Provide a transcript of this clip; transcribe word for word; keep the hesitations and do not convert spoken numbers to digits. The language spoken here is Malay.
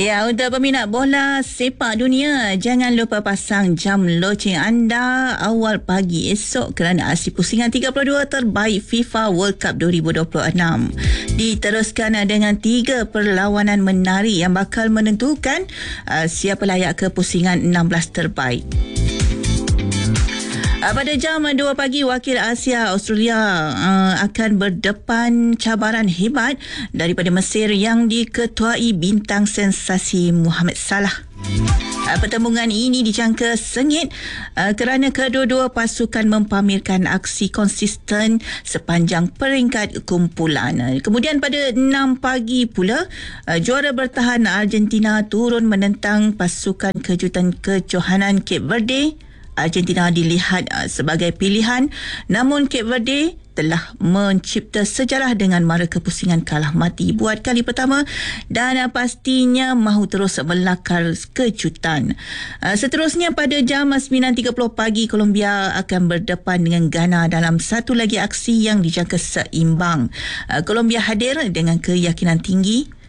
Ya, untuk peminat bola sepak dunia, jangan lupa pasang jam loceng anda awal pagi esok kerana aksi pusingan tiga puluh dua terbaik FIFA World Cup dua ribu dua puluh enam. Diteruskan dengan tiga perlawanan menarik yang bakal menentukan uh, siapa layak ke pusingan enam belas terbaik. Pada jam dua pagi, wakil Asia Australia uh, akan berdepan cabaran hebat daripada Mesir yang diketuai bintang sensasi Mohamed Salah. Uh, pertembungan ini dijangka sengit uh, kerana kedua-dua pasukan mempamerkan aksi konsisten sepanjang peringkat kumpulan. Uh, kemudian pada enam pagi pula, uh, juara bertahan Argentina turun menentang pasukan kejutan kejohanan Cape Verde. Argentina dilihat uh, sebagai pilihan, namun Cape Verde telah mencipta sejarah dengan mara kepusingan kalah mati buat kali pertama dan uh, pastinya mahu terus melakar kejutan. Uh, seterusnya pada jam sembilan tiga puluh pagi, Colombia akan berdepan dengan Ghana dalam satu lagi aksi yang dijangka seimbang. Uh, Colombia hadir dengan keyakinan tinggi